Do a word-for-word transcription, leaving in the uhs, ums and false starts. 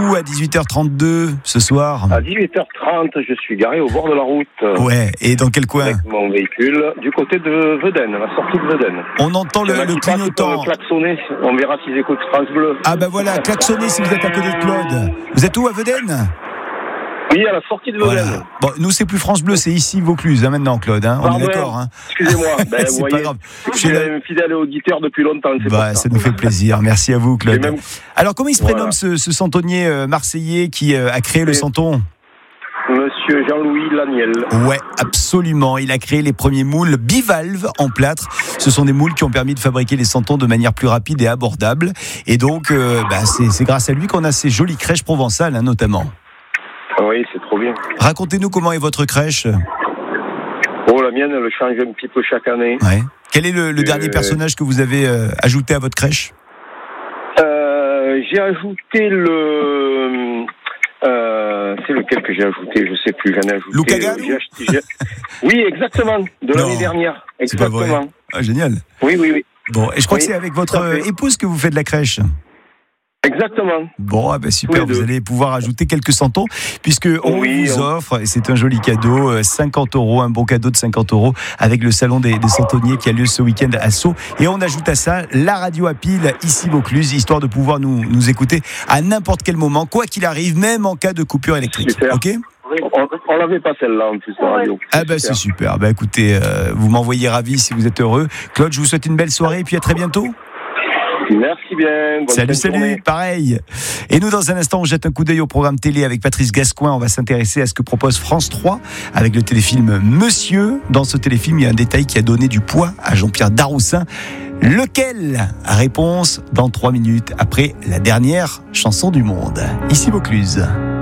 où à dix-huit heures trente-deux ce soir? À dix-huit heures trente, je suis garé au bord de la route. Ouais, et dans quel coin? Avec mon véhicule, du côté de Vedène, la sortie de Vedène. On entend le, le clignotant. Klaxonner, on verra s'ils écoutent France Bleu. Ah ben voilà, klaxonnez si vous êtes à côté de Claude. Vous êtes où, à Vedène? Oui, à la sortie de Vedène. Voilà. Bon, nous c'est plus France Bleu, c'est ici Vaucluse hein, maintenant, Claude. Hein. On Pardon, est d'accord. Hein. Excusez-moi. Ben, c'est vous pas voyez, grave. Je suis la... un fidèle auditeur depuis longtemps. C'est bah, ça. ça nous fait plaisir. Merci à vous, Claude. Même... Alors, comment il se prénomme voilà. ce, ce santonnier euh, marseillais qui euh, a créé c'est... le santon? Monsieur Jean-Louis Laniel. Ouais, absolument. Il a créé les premiers moules bivalves en plâtre. Ce sont des moules qui ont permis de fabriquer les santons de manière plus rapide et abordable. Et donc, euh, bah, c'est, c'est grâce à lui qu'on a ces jolies crèches provençales, hein, notamment. Oui, c'est trop bien. Racontez-nous comment est votre crèche. Oh, la mienne, elle change un petit peu chaque année. Ouais. Quel est le, le euh... dernier personnage que vous avez euh, ajouté à votre crèche? euh, J'ai ajouté le... Euh, c'est lequel que j'ai ajouté? Je sais plus. J'en ai ajouté. Luca Gano j'ai acheté, j'ai... Oui, exactement. De non, l'année dernière. Exactement. C'est pas vrai. Ah, génial. Oui, oui, oui. Bon, et je crois oui, que c'est avec votre épouse que vous faites la crèche. Exactement. Bon, ah ben super, vous allez pouvoir ajouter quelques centaines, puisque on oui, vous on... offre, et c'est un joli cadeau, cinquante euros, un bon cadeau de cinquante euros, avec le salon des, des Santonniers qui a lieu ce week-end à Sceaux. Et on ajoute à ça la radio à pile, ici Vaucluse, histoire de pouvoir nous, nous écouter à n'importe quel moment, quoi qu'il arrive, même en cas de coupure électrique. Super. Ok ? On, on l'avait pas celle-là en plus la radio. Ah ben c'est super. Ben écoutez, euh, vous m'envoyez ravi si vous êtes heureux. Claude, je vous souhaite une belle soirée et puis à très bientôt. Merci bien. Bonne salut, salut, journée. Pareil. Et nous, dans un instant, on jette un coup d'œil au programme télé avec Patrice Gascoin. On va s'intéresser à ce que propose France trois avec le téléfilm Monsieur. Dans ce téléfilm, il y a un détail qui a donné du poids à Jean-Pierre Daroussin. Lequel? Réponse dans trois minutes après la dernière chanson du monde. Ici Vaucluse.